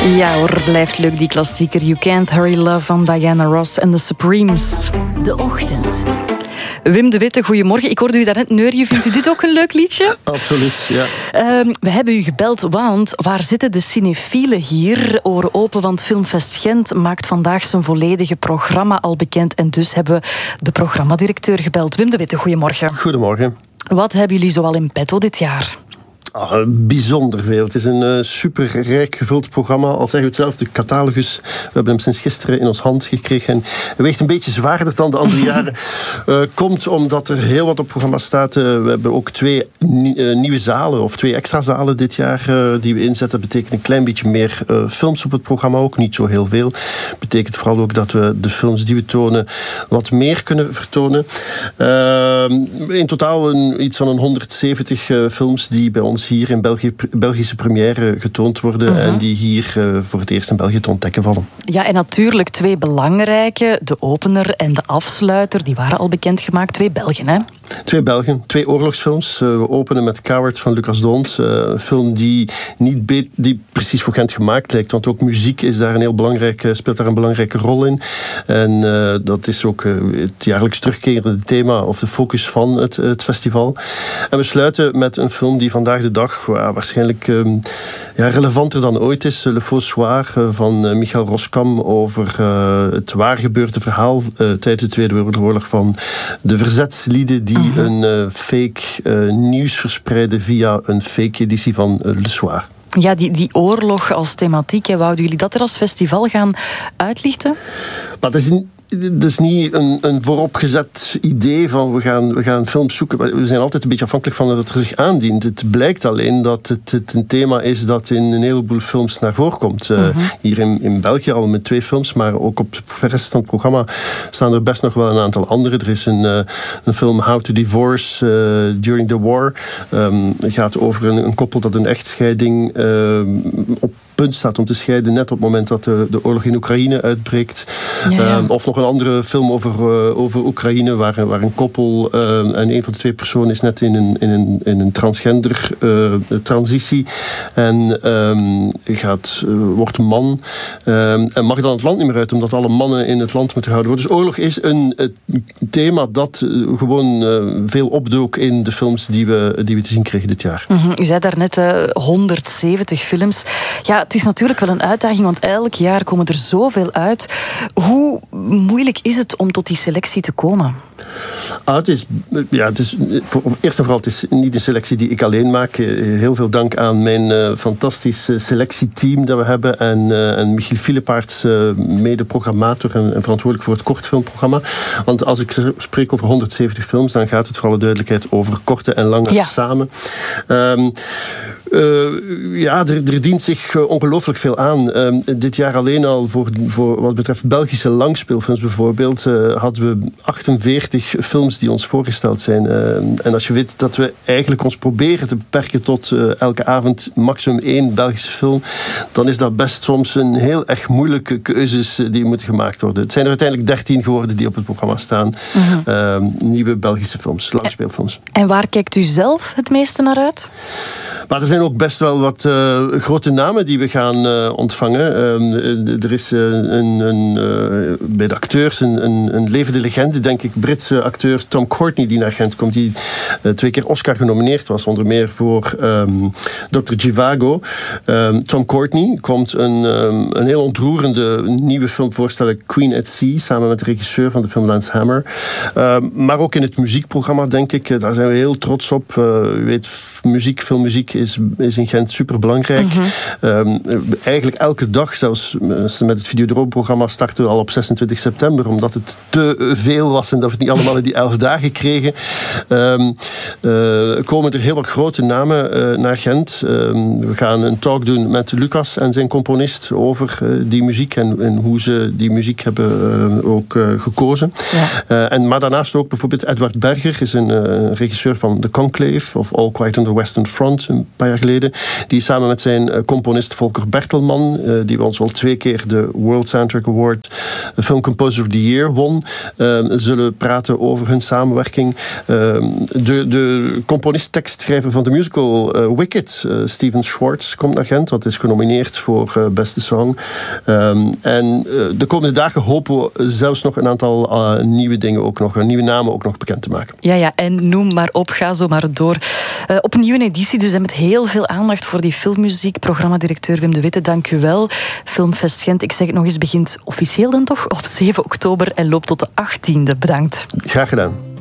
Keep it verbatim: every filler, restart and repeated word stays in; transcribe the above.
Ja hoor, blijft leuk die klassieker. You Can't Hurry Love van Diana Ross en The Supremes. De Ochtend. Wim de Witte, goedemorgen. Ik hoorde u daarnet neurien. Vindt u dit ook een leuk liedje? Absoluut, ja. Uh, we hebben u gebeld, want waar zitten de cinefielen hier? Oren open, want Filmfest Gent maakt vandaag zijn volledige programma al bekend. En dus hebben we de programmadirecteur gebeld. Wim de Witte, goedemorgen. Goedemorgen. Wat hebben jullie zoal in petto dit jaar? Ah, bijzonder veel. Het is een uh, super rijk gevuld programma. Al zeggen we het zelf, de catalogus. We hebben hem sinds gisteren in ons hand gekregen. En hij weegt een beetje zwaarder dan de andere jaren. Uh, komt omdat er heel wat op programma staat. Uh, we hebben ook twee nie- uh, nieuwe zalen, of twee extra zalen dit jaar uh, die we inzetten. Dat betekent een klein beetje meer uh, films op het programma ook. Niet zo heel veel. Dat betekent vooral ook dat we de films die we tonen wat meer kunnen vertonen. Uh, in totaal een, iets van een honderdzeventig uh, films die bij ons hier in België, Belgische première getoond worden uh-huh. en die hier uh, voor het eerst in België te ontdekken vallen. Ja, en natuurlijk twee belangrijke, de opener en de afsluiter, die waren al bekendgemaakt. Twee Belgen, hè? Twee Belgen, twee oorlogsfilms. Uh, we openen met Coward van Lucas Dons. Uh, een film die niet be- die precies voor Gent gemaakt lijkt, want ook muziek is daar een heel belangrijke, speelt daar een belangrijke rol in. En uh, dat is ook uh, het jaarlijks terugkerende thema of de focus van het, het festival. En we sluiten met een film die vandaag de dag uh, waarschijnlijk um, ja, relevanter dan ooit is. Le Faux Soir uh, van uh, Michael Roskam over uh, het waargebeurde verhaal uh, tijdens de Tweede Wereldoorlog van de verzetslieden die die uh-huh. een uh, fake uh, nieuws verspreiden via een fake editie van uh, Le Soir. Ja, die, die oorlog als thematiek, hè, wouden jullie dat er als festival gaan uitlichten? Maar dat is een Het is niet een, een vooropgezet idee van we gaan, we gaan films zoeken. We zijn altijd een beetje afhankelijk van wat er zich aandient. Het blijkt alleen dat het, het een thema is dat in een heleboel films naar voren komt. Uh, uh-huh. Hier in, in België al met twee films, maar ook op de rest van het programma staan er best nog wel een aantal andere. Er is een, uh, een film How to Divorce uh, During the War. Um, het gaat over een, een koppel dat een echtscheiding uh, op punt staat om te scheiden net op het moment dat de, de oorlog in Oekraïne uitbreekt. Ja, ja. Uh, of nog een andere film over, uh, over Oekraïne waar, waar een koppel uh, en een van de twee personen is net in een, in een, in een transgender uh, transitie en um, gaat, uh, wordt een man um, en mag dan het land niet meer uit omdat alle mannen in het land moeten houden worden. Dus oorlog is een, een thema dat uh, gewoon uh, veel opdook in de films die we, die we te zien kregen dit jaar. Mm-hmm. U zei daarnet uh, honderdzeventig films. Ja, het is natuurlijk wel een uitdaging, want elk jaar komen er zoveel uit. Hoe moeilijk is het om tot die selectie te komen? Ah, het is, ja, het is, voor, eerst en vooral, het is niet een selectie die ik alleen maak. Heel veel dank aan mijn uh, fantastische selectieteam dat we hebben. En, uh, en Michiel Filepaerts, uh, mede-programmator en, en verantwoordelijk voor het kortfilmprogramma. Want als ik spreek over honderdzeventig films, dan gaat het voor alle duidelijkheid over korte en lange ja. samen. Um, Uh, ja, er, er dient zich uh, ongelooflijk veel aan. Uh, dit jaar alleen al, voor, voor wat betreft Belgische langspeelfilms bijvoorbeeld, uh, hadden we achtenveertig films die ons voorgesteld zijn. Uh, en als je weet dat we eigenlijk ons proberen te beperken tot uh, elke avond maximum één Belgische film, dan is dat best soms een heel erg moeilijke keuzes uh, die moeten gemaakt worden. Het zijn er uiteindelijk dertien geworden die op het programma staan. Uh-huh. Uh, nieuwe Belgische films, langspeelfilms. En waar kijkt u zelf het meeste naar uit? Maar er zijn ook best wel wat uh, grote namen die we gaan uh, ontvangen. Uh, er is uh, een, een, uh, bij de acteurs een, een, een levende legende, denk ik, Britse acteur Tom Courtenay die naar Gent komt, die uh, twee keer Oscar genomineerd was, onder meer voor um, dokter Zhivago. Um, Tom Courtenay komt een, um, een heel ontroerende nieuwe film voorstellen, Queen at Sea, samen met de regisseur van de film Lance Hammer. Uh, maar ook in het muziekprogramma, denk ik, uh, daar zijn we heel trots op. Uh, u weet, muziek, filmmuziek is, is in Gent superbelangrijk. Mm-hmm. Um, eigenlijk elke dag, zelfs met het Videodroom-programma, starten we al op zesentwintig september, omdat het te veel was en dat we het niet allemaal in die elf dagen kregen. Um, uh, komen er heel wat grote namen uh, naar Gent. Um, we gaan een talk doen met Lucas en zijn componist over uh, die muziek en, en hoe ze die muziek hebben uh, ook uh, gekozen. Ja. Uh, en, maar daarnaast ook bijvoorbeeld Edward Berger is een uh, regisseur van The Conclave of All Quiet on the Western Front, een paar jaar jaar geleden. Die samen met zijn uh, componist Volker Bertelman, uh, die ons al twee keer de World Soundtrack Award Film Composer of the Year won, uh, zullen praten over hun samenwerking. Uh, de, de componist-tekstschrijver van de musical uh, Wicked, uh, Steven Schwartz, komt naar Gent. Dat is genomineerd voor uh, beste song. Um, en uh, de komende dagen hopen we zelfs nog een aantal uh, nieuwe dingen ook nog, nieuwe namen ook nog bekend te maken. Ja, ja, en noem maar op, ga zo maar door. Uh, opnieuw een editie, dus en met heel veel aandacht voor die filmmuziek. Programmadirecteur Wim de Witte, dank u wel. Filmfest Gent, ik zeg het nog eens, begint officieel dan toch op zeven oktober en loopt tot de achttiende. Bedankt. Graag gedaan.